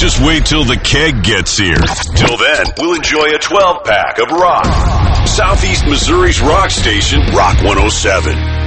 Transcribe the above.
just wait till the keg gets here. Till then, we'll enjoy a 12-pack of rock. Southeast Missouri's rock station, Rock 107.